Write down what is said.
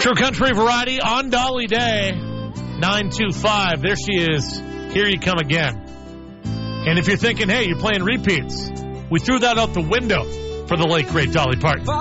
True Country Variety on Dolly Day, 925. There she is. Here You Come Again. And if you're thinking, hey, you're playing repeats, we threw that out the window for the late, great Dolly Parton.